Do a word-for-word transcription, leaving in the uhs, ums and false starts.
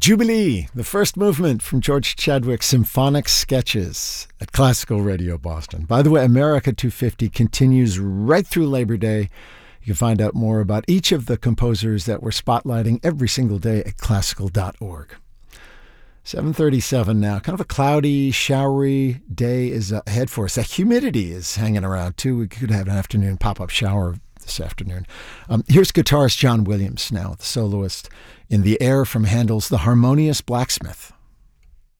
Jubilee, the first movement from George Chadwick's Symphonic Sketches at Classical Radio Boston. By the way, America two fifty continues right through Labor Day. You can find out more about each of the composers that we're spotlighting every single day at classical dot org. seven thirty-seven now. Kind of a cloudy, showery day is ahead for us. That humidity is hanging around, too. We could have an afternoon pop-up shower this afternoon. Um, here's guitarist John Williams now, the soloist in The Air from Handel's The Harmonious Blacksmith.